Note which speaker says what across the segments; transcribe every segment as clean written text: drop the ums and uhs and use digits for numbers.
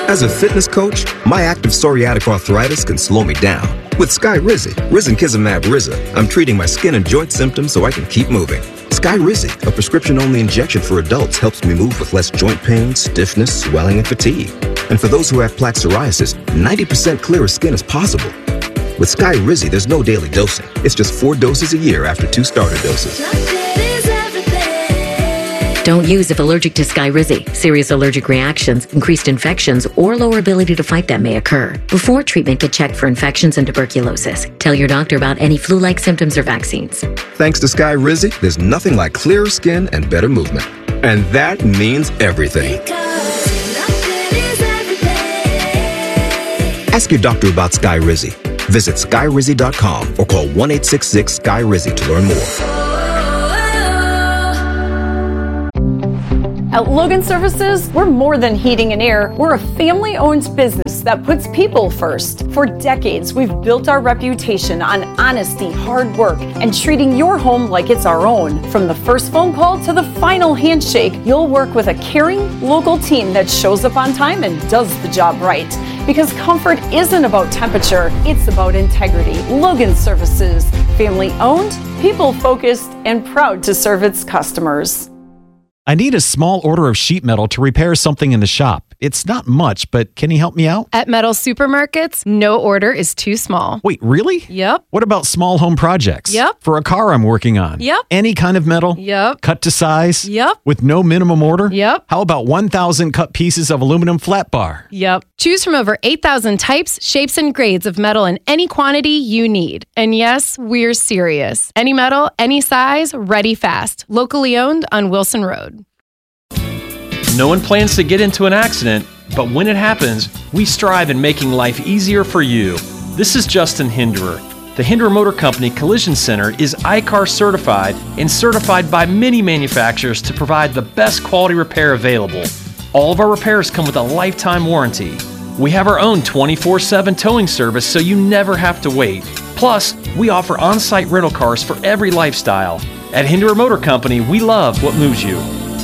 Speaker 1: As a fitness coach, my active psoriatic arthritis can slow me down. With Skyrizi, risankizumab Riza, I'm treating my skin and joint symptoms so I can keep moving. Skyrizi, a prescription-only injection for adults, helps me move with less joint pain, stiffness, swelling, and fatigue. And for those who have plaque psoriasis, 90% clearer skin is possible. With Skyrizi, there's no daily dosing. It's just 4 doses a year after 2 starter doses.
Speaker 2: Don't use if allergic to Skyrizi. Serious allergic reactions, increased infections, or lower ability to fight them may occur. Before treatment, get checked for infections and tuberculosis. Tell your doctor about any flu-like symptoms or vaccines.
Speaker 1: Thanks to Skyrizi, there's nothing like clearer skin and better movement. And that means everything. Ask your doctor about Skyrizi. Visit Skyrizi.com or call 1-866-SKY-RIZI to learn more.
Speaker 3: At Logan Services, we're more than heating and air. We're a family-owned business that puts people first. For decades, we've built our reputation on honesty, hard work, and treating your home like it's our own. From the first phone call to the final handshake, you'll work with a caring, local team that shows up on time and does the job right. Because comfort isn't about temperature, it's about integrity. Logan Services, family-owned, people-focused, and proud to serve its customers.
Speaker 4: I need a small order of sheet metal to repair something in the shop. It's not much, but can you help me out?
Speaker 5: At Metal Supermarkets, no order is too small.
Speaker 4: Wait, really?
Speaker 5: Yep.
Speaker 4: What about small home projects?
Speaker 5: Yep.
Speaker 4: For a car I'm working on?
Speaker 5: Yep.
Speaker 4: Any kind of metal?
Speaker 5: Yep.
Speaker 4: Cut to size?
Speaker 5: Yep.
Speaker 4: With no minimum order?
Speaker 5: Yep.
Speaker 4: How about 1,000 cut pieces of aluminum flat bar?
Speaker 5: Yep. Choose from over 8,000 types, shapes, and grades of metal in any quantity you need. And yes, we're serious. Any metal, any size, ready fast. Locally owned on Wilson Road.
Speaker 6: No one plans to get into an accident, but when it happens, we strive in making life easier for you. This is Justin Hinderer. The Hinderer Motor Company Collision Center is ICAR certified and certified by many manufacturers to provide the best quality repair available. All of our repairs come with a lifetime warranty. We have our own 24/7 towing service so you never have to wait. Plus, we offer on-site rental cars for every lifestyle. At Hinderer Motor Company, we love what moves you.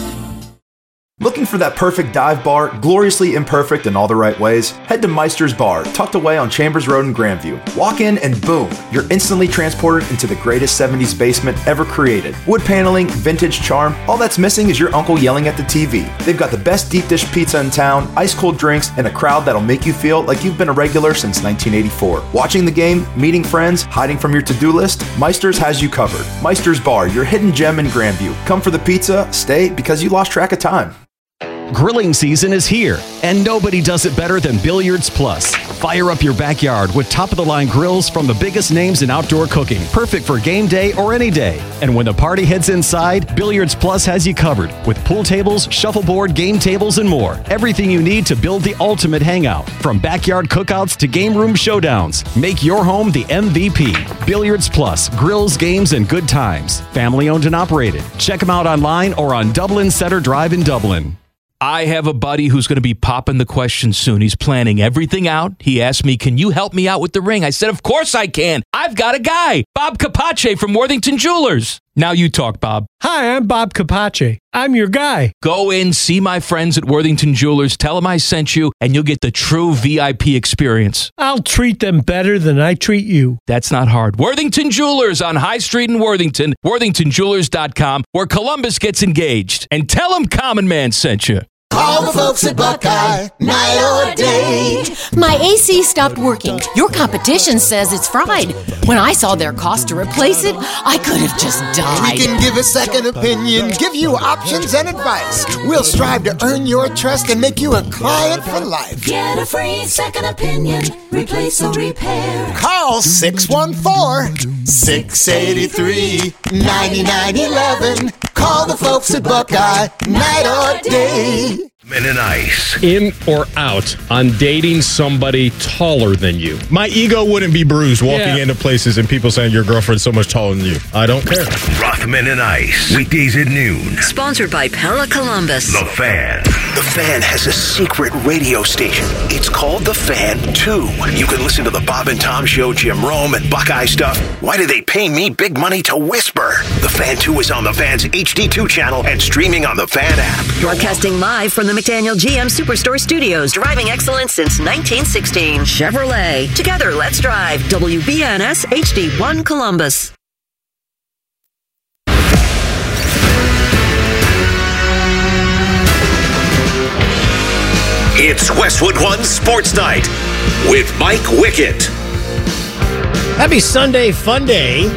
Speaker 7: Looking for that perfect dive bar, gloriously imperfect in all the right ways? Head to Meister's Bar, tucked away on Chambers Road in Grandview. Walk in and boom, you're instantly transported into the greatest 70s basement ever created. Wood paneling, vintage charm, all that's missing is your uncle yelling at the TV. They've got the best deep dish pizza in town, ice cold drinks, and a crowd that'll make you feel like you've been a regular since 1984. Watching the game, meeting friends, hiding from your to-do list, Meister's has you covered. Meister's Bar, your hidden gem in Grandview. Come for the pizza, stay because you lost track of time.
Speaker 4: Grilling season is here, and nobody does it better than Billiards Plus. Fire up your backyard with top-of-the-line grills from the biggest names in outdoor cooking, perfect for game day or any day. And when the party heads inside, Billiards Plus has you covered with pool tables, shuffleboard, game tables, and more. Everything you need to build the ultimate hangout, from backyard cookouts to game room showdowns. Make your home the MVP. Billiards Plus, grills, games, and good times. Family owned and operated. Check them out online or on Dublin Center Drive in Dublin.
Speaker 8: I have a buddy who's going to be popping the question soon. He's planning everything out. He asked me, can you help me out with the ring? I said, of course I can. I've got a guy, Bob Capace from Worthington Jewelers. Now you talk, Bob.
Speaker 9: Hi, I'm Bob Capace. I'm your guy.
Speaker 8: Go in, see my friends at Worthington Jewelers, tell them I sent you, and you'll get the true VIP experience.
Speaker 9: I'll treat them better than I treat you.
Speaker 8: That's not hard. Worthington Jewelers on High Street in Worthington, worthingtonjewelers.com, where Columbus gets engaged. And tell them Common Man sent you.
Speaker 10: Call the folks at Buckeye, night or day.
Speaker 11: My AC stopped working. Your competition says it's fried. When I saw their cost to replace it, I could have just died.
Speaker 10: We can give a second opinion, give you options and advice. We'll strive to earn your trust and make you a client for life.
Speaker 12: Get a free second opinion, replace or repair.
Speaker 10: Call 614-683-9911. Call the folks at Buckeye, night or day.
Speaker 13: Men and Ice.
Speaker 14: In or out on dating somebody taller than you?
Speaker 15: My ego wouldn't be bruised walking into places and people saying your girlfriend's so much taller than you. I don't care.
Speaker 13: Rothman and Ice. Weekdays at noon.
Speaker 2: Sponsored by Pella Columbus.
Speaker 13: The Fan.
Speaker 16: The Fan has a secret radio station. It's called The Fan 2. You can listen to the Bob and Tom Show, Jim Rome, and Buckeye stuff. Why do they pay me big money to whisper? The Fan 2 is on The Fan's HD2 channel and streaming on The Fan app.
Speaker 2: Broadcasting live from the
Speaker 17: McDaniel GM Superstore Studios, driving excellence since 1916. Chevrolet. Together, let's drive. WBNS HD1 Columbus.
Speaker 13: It's Westwood One Sports Night with Mike Wickett.
Speaker 18: Happy Sunday Fun Day.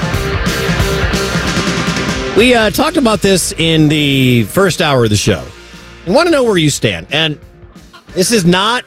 Speaker 18: We talked about this in the first hour of the show. I want to know where you stand. And this is not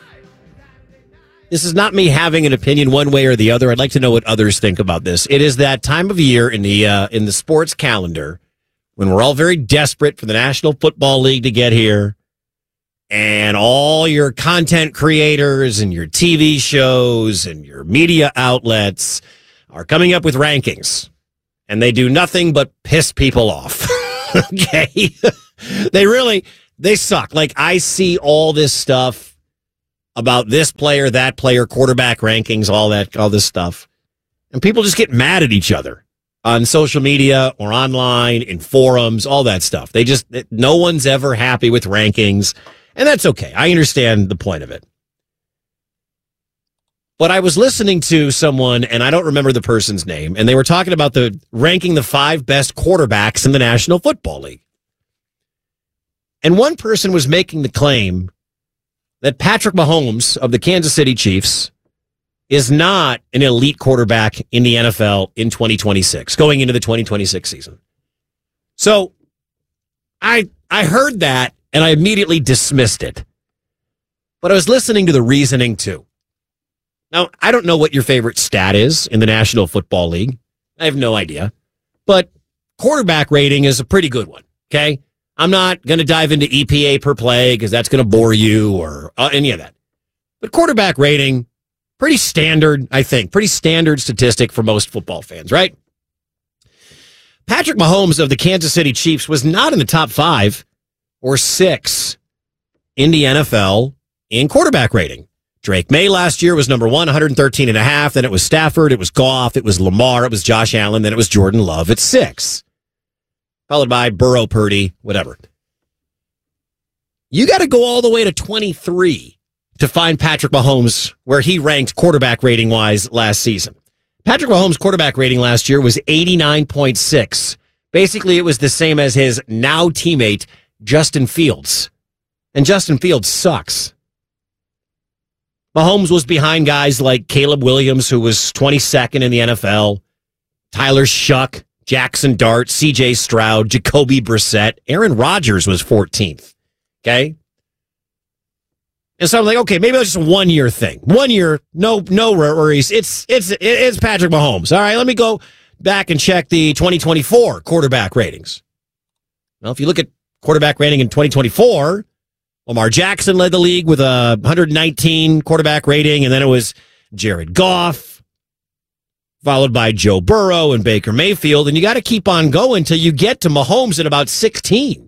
Speaker 18: me having an opinion one way or the other. I'd like to know what others think about this. It is that time of year in the sports calendar when we're all very desperate for the National Football League to get here. And all your content creators and your TV shows and your media outlets are coming up with rankings. And they do nothing but piss people off. Okay? They suck. Like, I see all this stuff about this player, that player, quarterback rankings, all this stuff. And people just get mad at each other on social media or online, in forums, all that stuff. No one's ever happy with rankings. And that's okay. I understand the point of it. But I was listening to someone, and I don't remember the person's name, and they were talking about ranking the 5 best quarterbacks in the National Football League. And one person was making the claim that Patrick Mahomes of the Kansas City Chiefs is not an elite quarterback in the NFL in 2026, going into the 2026 season. So I heard that, and I immediately dismissed it. But I was listening to the reasoning, too. Now, I don't know what your favorite stat is in the National Football League. I have no idea. But quarterback rating is a pretty good one, okay? I'm not going to dive into EPA per play because that's going to bore you or any of that. But quarterback rating, pretty standard, I think. Pretty standard statistic for most football fans, right? Patrick Mahomes of the Kansas City Chiefs was not in the top 5 or 6 in the NFL in quarterback rating. Drake May last year was number 1, 113.5. Then it was Stafford, it was Goff, it was Lamar, it was Josh Allen, then it was Jordan Love at 6. Followed by Burrow, Purdy, whatever. You got to go all the way to 23 to find Patrick Mahomes where he ranked quarterback rating-wise last season. Patrick Mahomes' quarterback rating last year was 89.6. Basically, it was the same as his now teammate, Justin Fields. And Justin Fields sucks. Mahomes was behind guys like Caleb Williams, who was 22nd in the NFL, Tyler Shuck, Jackson Dart, C.J. Stroud, Jacoby Brissett. Aaron Rodgers was 14th. Okay? And so I'm like, okay, maybe it's just a 1 year thing. 1 year, no worries. It's Patrick Mahomes. All right, let me go back and check the 2024 quarterback ratings. Well, if you look at quarterback rating in 2024, Lamar Jackson led the league with a 119 quarterback rating, and then it was Jared Goff, followed by Joe Burrow and Baker Mayfield, and you got to keep on going till you get to Mahomes at about 16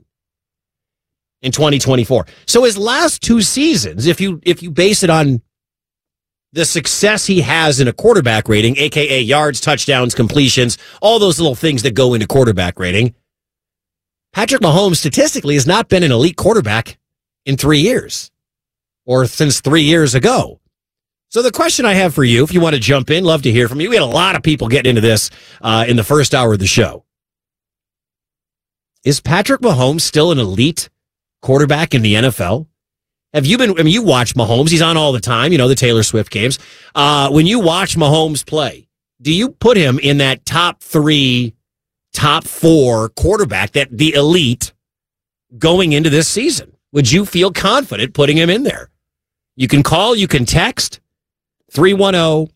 Speaker 18: in 2024. So his last 2 seasons, if you base it on the success he has in a quarterback rating, a.k.a. yards, touchdowns, completions, all those little things that go into quarterback rating, Patrick Mahomes statistically has not been an elite quarterback in 3 years, or since 3 years ago. So the question I have for you, if you want to jump in, love to hear from you. We had a lot of people getting into this in the first hour of the show. Is Patrick Mahomes still an elite quarterback in the NFL? You watch Mahomes. He's on all the time, the Taylor Swift games. When you watch Mahomes play, do you put him in that top 3, top 4 quarterback, that the elite going into this season? Would you feel confident putting him in there? You can call, you can text 310-840-4910.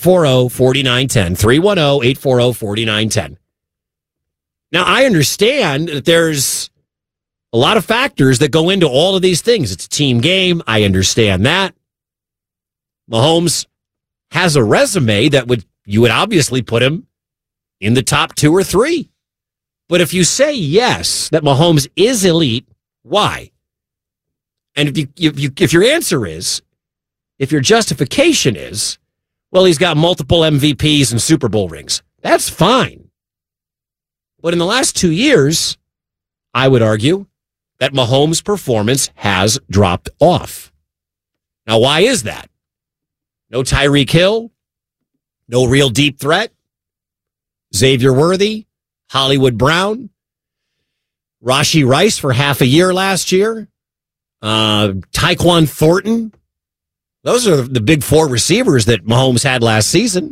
Speaker 18: 310-840-4910. Now, I understand that there's a lot of factors that go into all of these things. It's a team game. I understand that. Mahomes has a resume that you would obviously put him in the top 2 or 3. But if you say yes, that Mahomes is elite, why? And if your answer is, if your justification is, well, he's got multiple MVPs and Super Bowl rings, that's fine. But in the last 2 years, I would argue, that Mahomes' performance has dropped off. Now, why is that? No Tyreek Hill, no real deep threat. Xavier Worthy, Hollywood Brown, Rashee Rice for half a year last year, Tyquan Thornton. Those are the big four receivers that Mahomes had last season.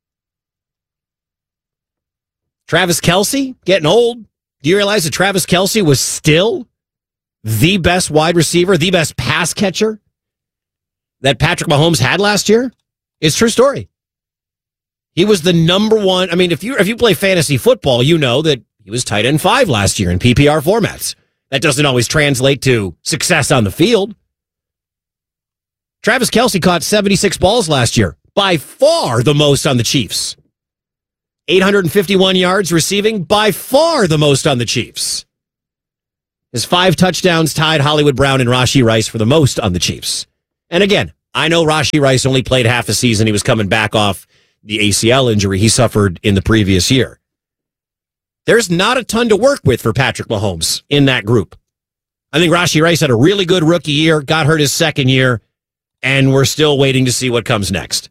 Speaker 18: Travis Kelce, getting old. Do you realize that Travis Kelce was still the best wide receiver, the best pass catcher that Patrick Mahomes had last year? It's a true story. He was the number one. I mean, if you play fantasy football, you know that he was tight end 5 last year in PPR formats. That doesn't always translate to success on the field. Travis Kelce caught 76 balls last year, by far the most on the Chiefs. 851 yards receiving, by far the most on the Chiefs. His 5 touchdowns tied Hollywood Brown and Rashee Rice for the most on the Chiefs. And again, I know Rashee Rice only played half a season. He was coming back off the ACL injury he suffered in the previous year. There's not a ton to work with for Patrick Mahomes in that group. I think Rashee Rice had a really good rookie year, got hurt his second year, and we're still waiting to see what comes next.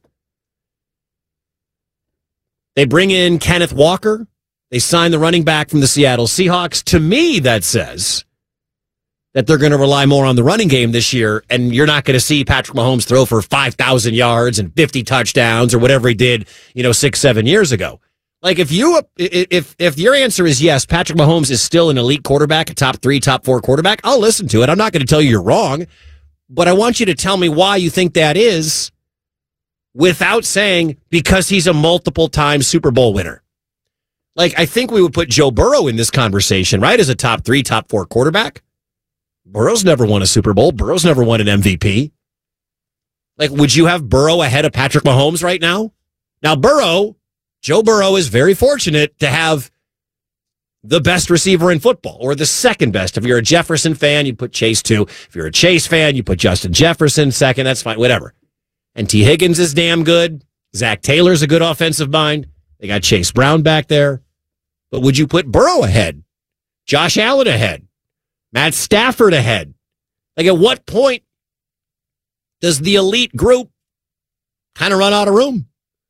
Speaker 18: They bring in Kenneth Walker. They sign the running back from the Seattle Seahawks. To me, that says that they're going to rely more on the running game this year, and you're not going to see Patrick Mahomes throw for 5,000 yards and 50 touchdowns or whatever he did, 6-7 years ago. Like, if your answer is yes, Patrick Mahomes is still an elite quarterback, a top 3, top 4 quarterback, I'll listen to it. I'm not going to tell you you're wrong, but I want you to tell me why you think that is without saying because he's a multiple-time Super Bowl winner. Like, I think we would put Joe Burrow in this conversation, right, as a top 3, top 4 quarterback. Burrow's never won a Super Bowl. Burrow's never won an MVP. Like, would you have Burrow ahead of Patrick Mahomes right now? Now, Joe Burrow is very fortunate to have the best receiver in football, or the second best. If you're a Jefferson fan, you put Chase 2. If you're a Chase fan, you put Justin Jefferson second. That's fine, whatever. And T. Higgins is damn good. Zach Taylor's a good offensive mind. They got Chase Brown back there. But would you put Burrow ahead? Josh Allen ahead? Matt Stafford ahead? Like, at what point does the elite group kind of run out of room?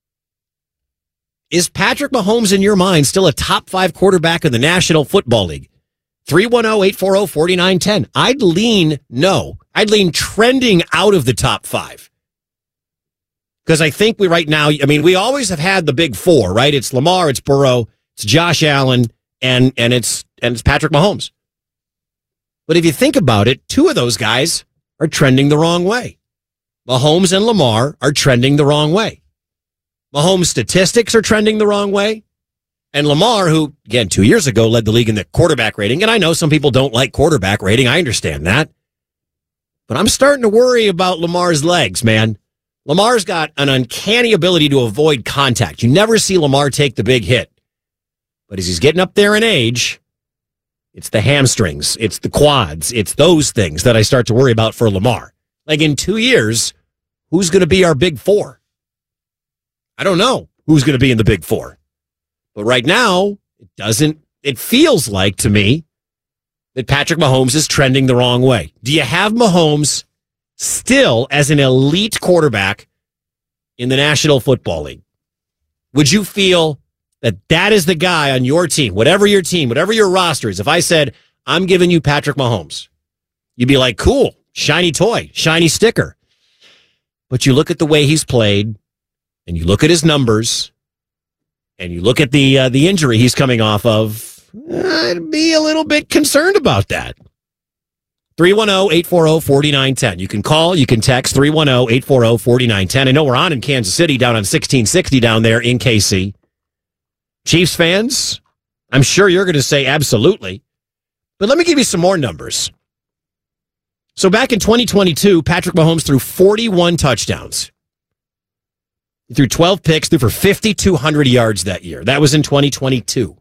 Speaker 18: Is Patrick Mahomes, in your mind, still a top 5 quarterback in the National Football League? 310-840-4910. I'd lean no. I'd lean trending out of the top 5. Because I think we always have had the big 4, right? It's Lamar, it's Burrow, it's Josh Allen, and it's Patrick Mahomes. But if you think about it, 2 of those guys are trending the wrong way. Mahomes and Lamar are trending the wrong way. Mahomes' statistics are trending the wrong way. And Lamar, who, again, 2 years ago led the league in the quarterback rating, and I know some people don't like quarterback rating. I understand that. But I'm starting to worry about Lamar's legs, man. Lamar's got an uncanny ability to avoid contact. You never see Lamar take the big hit. But as he's getting up there in age, it's the hamstrings, it's the quads, it's those things that I start to worry about for Lamar. Like, in 2 years, who's going to be our big 4? I don't know who's going to be in the big 4. But right now, it feels like to me that Patrick Mahomes is trending the wrong way. Do you have Mahomes still as an elite quarterback in the National Football League? Would you feel that is the guy on your team, whatever your roster is? If I said, I'm giving you Patrick Mahomes, you'd be like, cool, shiny toy, shiny sticker. But you look at the way he's played, and you look at his numbers, and you look at the injury he's coming off of, I'd be a little bit concerned about that. 310-840-4910. You can call, you can text 310-840-4910. I know we're on in Kansas City, down on 1660 down there in KC. Chiefs fans, I'm sure you're going to say absolutely. But let me give you some more numbers. So back in 2022, Patrick Mahomes threw 41 touchdowns. He threw 12 picks, threw for 5,200 yards that year. That was in 2022.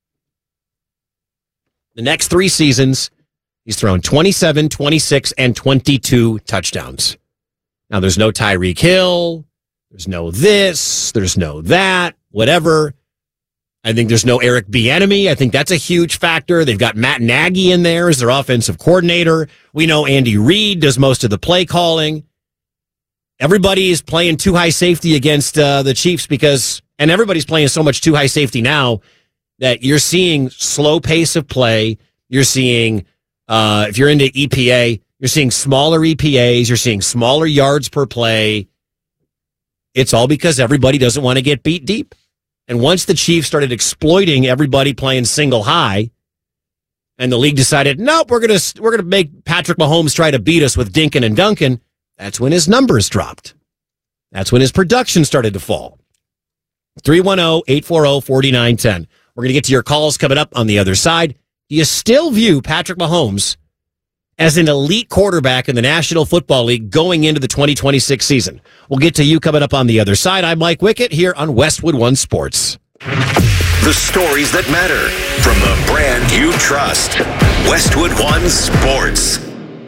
Speaker 18: The next 3 seasons, he's thrown 27, 26, and 22 touchdowns. Now, there's no Tyreek Hill. There's no this. There's no that. Whatever. I think there's no Eric Bieniemy. I think that's a huge factor. They've got Matt Nagy in there as their offensive coordinator. We know Andy Reid does most of the play calling. Everybody is playing too high safety against the Chiefs and everybody's playing so much too high safety now that you're seeing slow pace of play. You're seeing, if you're into EPA, you're seeing smaller EPAs. You're seeing smaller yards per play. It's all because everybody doesn't want to get beat deep. And once the Chiefs started exploiting everybody playing single high, and the league decided, nope, we're gonna make Patrick Mahomes try to beat us with Dinkin and Duncan, that's when his numbers dropped. That's when his production started to fall. 310-840-4910. We're going to get to your calls coming up on the other side. Do you still view Patrick Mahomes as an elite quarterback in the National Football League going into the 2026 season? We'll get to you coming up on the other side. I'm Mike Wickett here on Westwood One Sports.
Speaker 13: The stories that matter from the brand you trust. Westwood One Sports.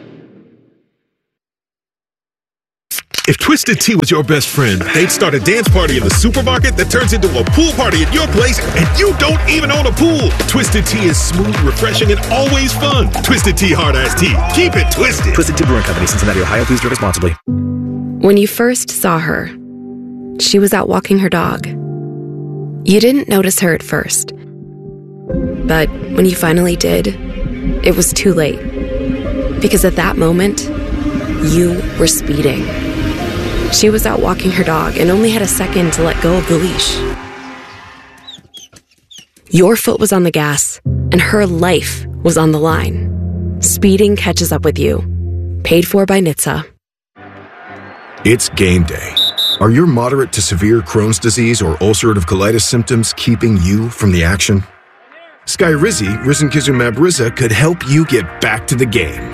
Speaker 19: If Twisted Tea was your best friend, they'd start a dance party in the supermarket that turns into a pool party at your place, and you don't even own a pool. Twisted Tea is smooth, refreshing, and always fun. Twisted Tea Hard Iced Tea. Keep it twisted.
Speaker 20: Twisted Tea Brewing Company, Cincinnati, Ohio. Please drink responsibly.
Speaker 21: When you first saw her, she was out walking her dog. You didn't notice her at first. But when you finally did, it was too late. Because at that moment, you were speeding. She was out walking her dog and only had a second to let go of the leash. Your foot was on the gas, and her life was on the line. Speeding catches up with you. Paid for by NHTSA.
Speaker 1: It's game day. Are your moderate to severe Crohn's disease or ulcerative colitis symptoms keeping you from the action? Skyrizi, risankizumab Riza, could help you get back to the game.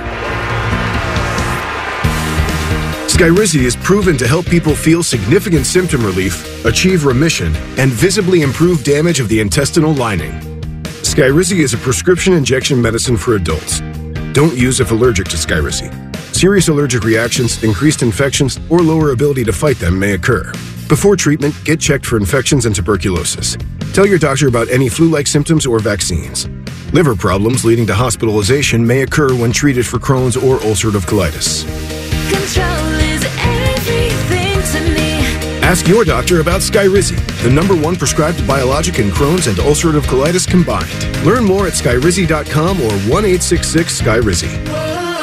Speaker 1: Skyrizi is proven to help people feel significant symptom relief, achieve remission, and visibly improve damage of the intestinal lining. Skyrizi is a prescription injection medicine for adults. Don't use if allergic to Skyrizi. Serious allergic reactions, increased infections, or lower ability to fight them may occur. Before treatment, get checked for infections and tuberculosis. Tell your doctor about any flu-like symptoms or vaccines. Liver problems leading to hospitalization may occur when treated for Crohn's or ulcerative colitis.
Speaker 12: Control is everything to me.
Speaker 1: Ask your doctor about Skyrizi, the #1 prescribed biologic in Crohn's and ulcerative colitis combined. Learn more at skyrizi.com or 1-866-SKYRIZI.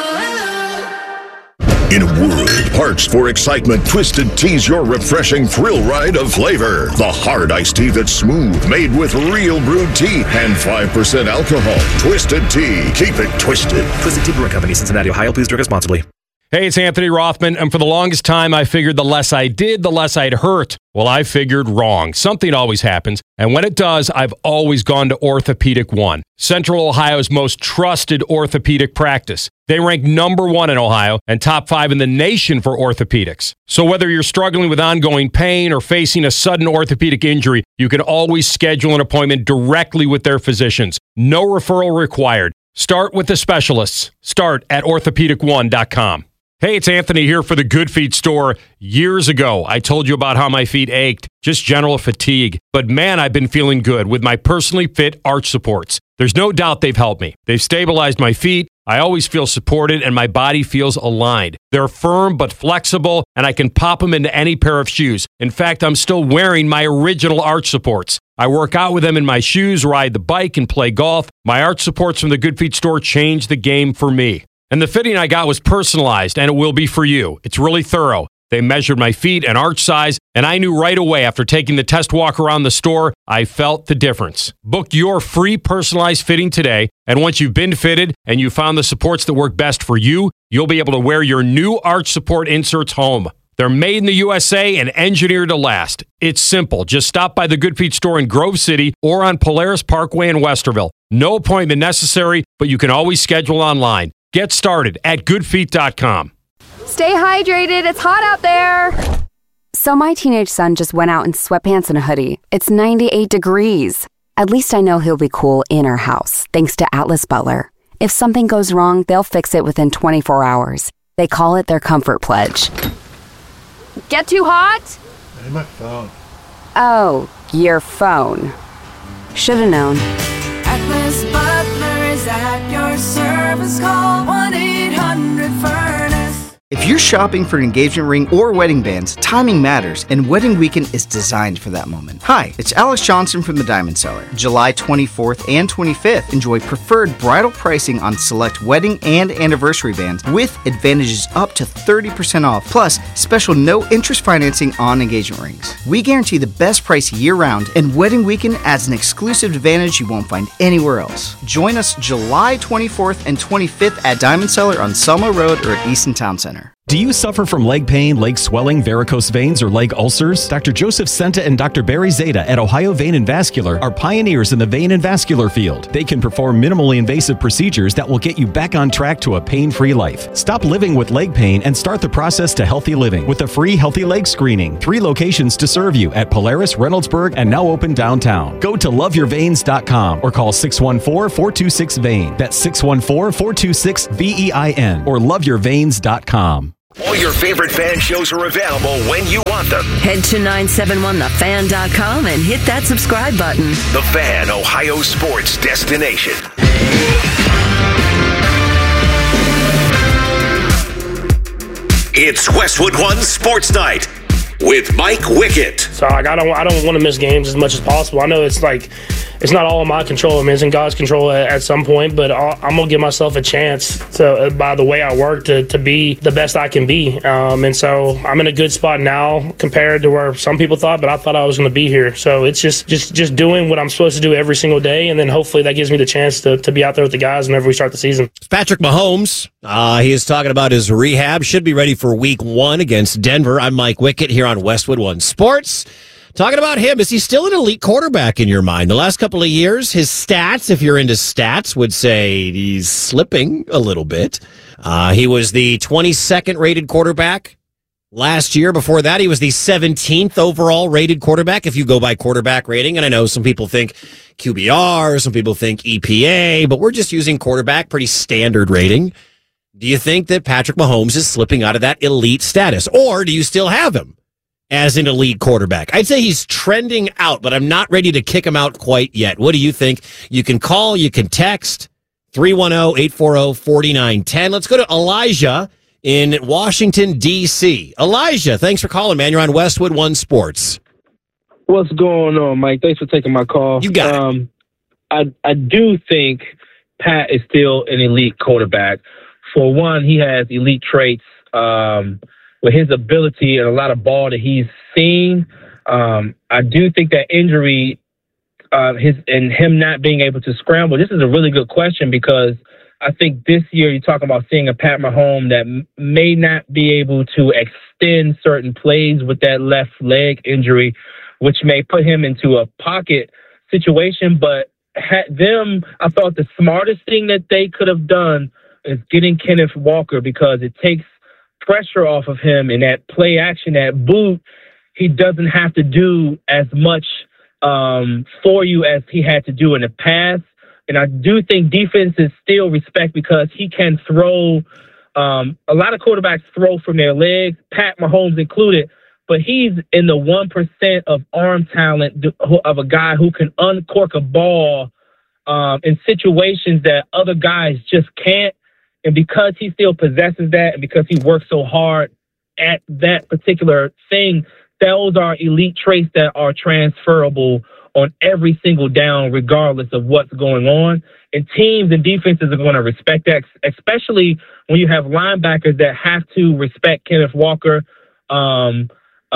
Speaker 22: In a world parched for excitement, Twisted Tea's your refreshing thrill ride of flavor. The hard iced tea that's smooth, made with real brewed tea and 5% alcohol. Twisted Tea. Keep it twisted.
Speaker 20: Twisted Tea Brewing Company, Cincinnati, Ohio. Please drink responsibly.
Speaker 14: Hey, it's Anthony Rothman, and for the longest time, I figured the less I did, the less I'd hurt. Well, I figured wrong. Something always happens, and when it does, I've always gone to Orthopedic One, Central Ohio's most trusted orthopedic practice. They rank #1 in Ohio and top 5 in the nation for orthopedics. So whether you're struggling with ongoing pain or facing a sudden orthopedic injury, you can always schedule an appointment directly with their physicians. No referral required. Start with the specialists. Start at orthopedic1.com. Hey, it's Anthony here for the Good Feet store. Years ago, I told you about how my feet ached, just general fatigue. But man, I've been feeling good with my personally fit arch supports. There's no doubt they've helped me. They've stabilized my feet. I always feel supported and my body feels aligned. They're firm but flexible, and I can pop them into any pair of shoes. In fact, I'm still wearing my original arch supports. I work out with them in my shoes, ride the bike, and play golf. My arch supports from the Good Feet store changed the game for me. And the fitting I got was personalized, and it will be for you. It's really thorough. They measured my feet and arch size, and I knew right away after taking the test walk around the store, I felt the difference. Book your free personalized fitting today, and once you've been fitted and you found the supports that work best for you, you'll be able to wear your new arch support inserts home. They're made in the USA and engineered to last. It's simple. Just stop by the Good Feet store in Grove City or on Polaris Parkway in Westerville. No appointment necessary, but you can always schedule online. Get started at goodfeet.com.
Speaker 23: Stay hydrated. It's hot out there. So my teenage son just went out in sweatpants and a hoodie. It's 98 degrees. At least I know he'll be cool in our house, thanks to Atlas Butler. If something goes wrong, they'll fix it within 24 hours. They call it their comfort pledge. Get too hot?
Speaker 24: Hey, my phone.
Speaker 23: Oh, your phone. Should've known.
Speaker 12: Atlas Butler is at your service. Call 1-800-FURNACE.
Speaker 3: If you're shopping for an engagement ring or wedding bands, timing matters, and Wedding Weekend is designed for that moment. Hi, it's Alex Johnson from the Diamond Cellar. July 24th and 25th, enjoy preferred bridal pricing on select wedding and anniversary bands with advantages up to 30% off, plus special no-interest financing on engagement rings. We guarantee the best price year-round, and Wedding Weekend adds an exclusive advantage you won't find anywhere else. Join us July 24th and 25th at Diamond Cellar on Selma Road or at Easton Town Center.
Speaker 4: Do you suffer from leg pain, leg swelling, varicose veins, or leg ulcers? Dr. Joseph Senta and Dr. Barry Zeta at Ohio Vein and Vascular are pioneers in the vein and vascular field. They can perform minimally invasive procedures that will get you back on track to a pain-free life. Stop living with leg pain and start the process to healthy living with a free healthy leg screening. 3 locations to serve you at Polaris, Reynoldsburg, and now open downtown. Go to loveyourveins.com or call 614-426-VEIN. That's 614-426-VEIN or loveyourveins.com.
Speaker 13: All your favorite fan shows are available when you want them.
Speaker 17: Head to 971thefan.com and hit that subscribe button.
Speaker 13: The Fan, Ohio sports destination. It's Westwood One Sports Night with Mike Wickett.
Speaker 5: So I don't want to miss games as much as possible. I know it's not all in my control. I mean, it's in God's control at some point, but I'm going to give myself a chance to, by the way I work, to be the best I can be. And so I'm in a good spot now compared to where some people thought, but I thought I was going to be here. So it's just doing what I'm supposed to do every single day, and then hopefully that gives me the chance to be out there with the guys whenever we start the season.
Speaker 18: Patrick Mahomes, he is talking about his rehab. Should be ready for week 1 against Denver. I'm Mike Wickett here on Westwood One Sports. Talking about him, is he still an elite quarterback in your mind? The last couple of years, his stats, if you're into stats, would say he's slipping a little bit. He was the 22nd rated quarterback last year. Before that, he was the 17th overall rated quarterback, if you go by quarterback rating. And I know some people think QBR, some people think EPA, but we're just using quarterback, pretty standard rating. Do you think that Patrick Mahomes is slipping out of that elite status? Or do you still have him as an elite quarterback? I'd say he's trending out, but I'm not ready to kick him out quite yet. What do you think? You can call, you can text 310-840-4910. Let's go to Elijah in Washington, D.C. Elijah, thanks for calling, man. You're on Westwood One Sports.
Speaker 6: What's going on, Mike? Thanks for taking my call.
Speaker 18: You got it.
Speaker 6: I do think Pat is still an elite quarterback. For one, he has elite traits with his ability and a lot of ball that he's seen. I do think that injury, him not being able to scramble, this is a really good question because I think this year you're talking about seeing a Pat Mahomes that may not be able to extend certain plays with that left leg injury, which may put him into a pocket situation. But I thought the smartest thing that they could have done is getting Kenneth Walker, because it takes pressure off of him in that play action, that boot. He doesn't have to do as much for you as he had to do in the past. And I do think defenses still respect, because he can throw. A lot of quarterbacks throw from their legs, Pat Mahomes included, but he's in the 1% of arm talent of a guy who can uncork a ball in situations that other guys just can't. And because he still possesses that, and because he works so hard at that particular thing, those are elite traits that are transferable on every single down, regardless of what's going on. And teams and defenses are going to respect that, especially when you have linebackers that have to respect Kenneth Walker, and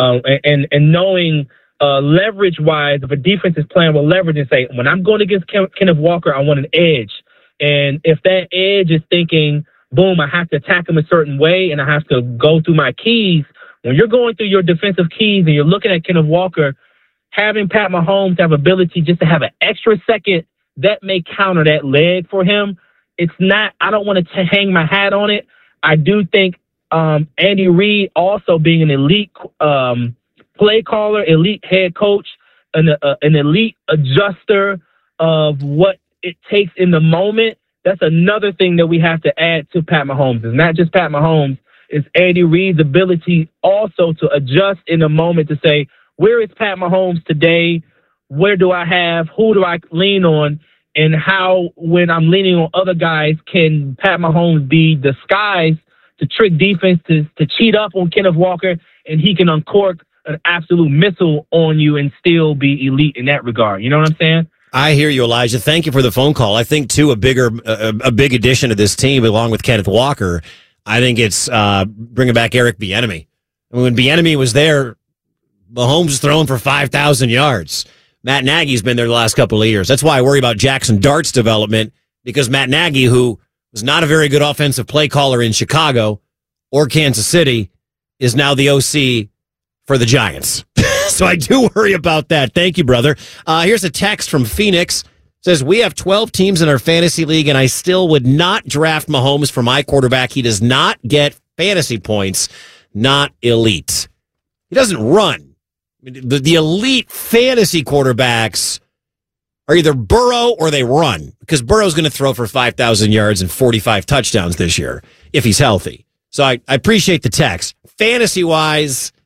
Speaker 6: knowing leverage-wise, if a defense is playing with leverage and say, when I'm going against Kenneth Walker, I want an edge. And if that edge is thinking, boom, I have to attack him a certain way and I have to go through my keys, when you're going through your defensive keys and you're looking at Kenneth Walker, having Pat Mahomes have ability just to have an extra second, that may counter that leg for him. It's not, I don't want to hang my hat on it. I do think Andy Reid also being an elite play caller, elite head coach, an elite adjuster of what it takes in the moment. That's another thing that we have to add to Pat Mahomes. It's not just Pat Mahomes. It's Andy Reid's ability also to adjust in the moment to say, where is Pat Mahomes today? where do I have, who do I lean on, and how, when I'm leaning on other guys, can Pat Mahomes be disguised to trick defenses, to cheat up on Kenneth Walker, and he can uncork an absolute missile on you and still be elite in that regard. You know what I'm saying?
Speaker 18: I hear you, Elijah. Thank you for the phone call. I think, too, a big addition to this team, along with Kenneth Walker, I think it's bringing back Eric Bieniemy. I mean, when Bieniemy was there, Mahomes was throwing for 5,000 yards. Matt Nagy's been there the last couple of years. That's why I worry about Jackson Dart's development, because Matt Nagy, who was not a very good offensive play caller in Chicago or Kansas City, is now the OC for the Giants. So I do worry about that. Thank you, brother. Here's a text from Phoenix. It says, we have 12 teams in our fantasy league, and I still would not draft Mahomes for my quarterback. He does not get fantasy points, not elite. He doesn't run. The elite fantasy quarterbacks are either Burrow or they run, because Burrow's going to throw for 5,000 yards and 45 touchdowns this year if he's healthy. So I appreciate the text. Fantasy-wise,